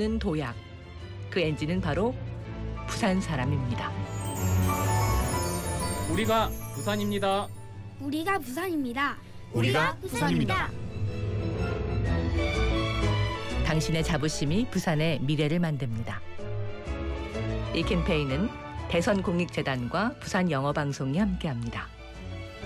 없는 도약. 그 엔진은 바로 부산 사람입니다. 우리가 부산입니다. 우리가 부산입니다. 우리가 부산입니다. 당신의 자부심이 부산의 미래를 만듭니다. 이 캠페인은 대선공익재단과 부산영어방송이 함께합니다.